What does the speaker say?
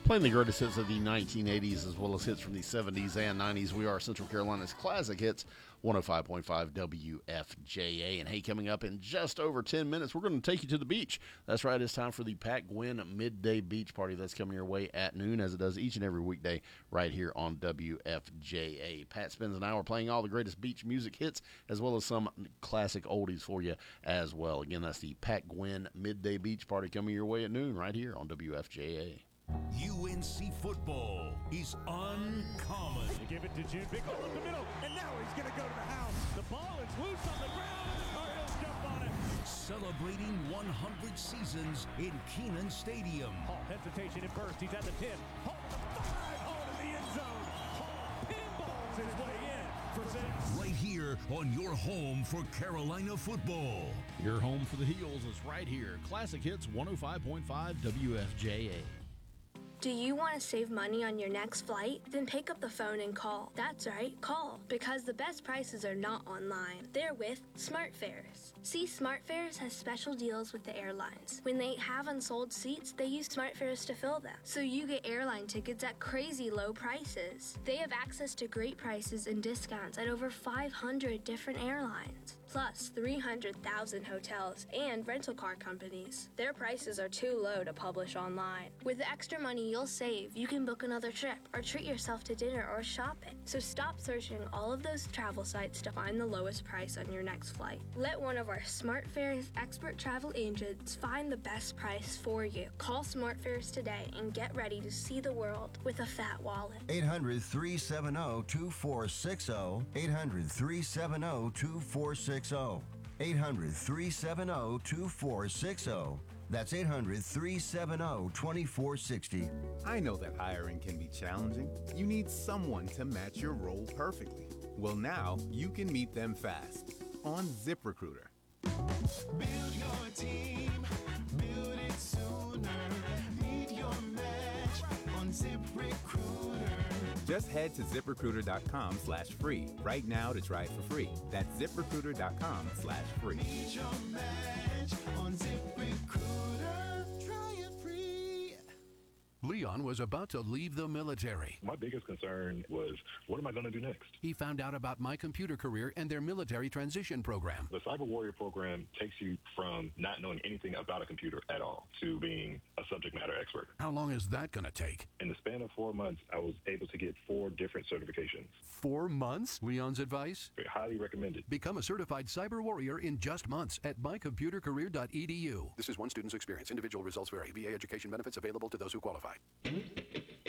Playing the greatest hits of the 1980s as well as hits from the 70s and 90s. We are Central Carolina's Classic Hits, 105.5 WFJA. And hey, coming up in just over 10 minutes, we're going to take you to the beach. That's right, it's time for the Pat Gwynn Midday Beach Party. That's coming your way at noon, as it does each and every weekday right here on WFJA. Pat spends an hour playing all the greatest beach music hits as well as some classic oldies for you as well. Again, that's the Pat Gwynn Midday Beach Party coming your way at noon right here on WFJA. UNC football is uncommon. They give it to June, big hole in the middle, and now he's going to go to the house. The ball is loose on the ground, and the Tar Heels jump on it. Celebrating 100 seasons in Kenan Stadium. Hall, hesitation at first, he's at the 10. Hall to the 5, Hall to the end zone. Hall pinballs his way in for 6. Right here on your home for Carolina football. Your home for the Heels is right here. Classic Hits 105.5 WFJA. Do you want to save money on your next flight? Then pick up the phone and call. That's right, call. Because the best prices are not online. They're with SmartFares. See, SmartFares has special deals with the airlines. When they have unsold seats, they use SmartFares to fill them. So you get airline tickets at crazy low prices. They have access to great prices and discounts at over 500 different airlines. Plus 300,000 hotels and rental car companies. Their prices are too low to publish online. With the extra money you'll save, you can book another trip or treat yourself to dinner or shopping. So stop searching all of those travel sites to find the lowest price on your next flight. Let one of our SmartFares expert travel agents find the best price for you. Call SmartFares today and get ready to see the world with a fat wallet. 800-370-2460. 800-370-2460. 800-370-2460. That's 800-370-2460. I know that hiring can be challenging. You need someone to match your role perfectly. Well, now you can meet them fast on ZipRecruiter. Build your team, build it sooner. Meet your match on ZipRecruiter. Just head to ZipRecruiter.com/free right now to try it for free. That's ZipRecruiter.com/free. Meet your match on ZipRecruiter. Try it free. Leon was about to leave the military. My biggest concern was, what am I going to do next? He found out about My Computer Career and their military transition program. The Cyber Warrior program takes you from not knowing anything about a computer at all to being a subject matter expert. How long is that going to take? In the span of 4 months, I was able to get 4 different certifications. 4 months? Leon's advice? Highly recommended. Become a certified cyber warrior in just months at mycomputercareer.edu. This is one student's experience. Individual results vary. VA education benefits available to those who qualify.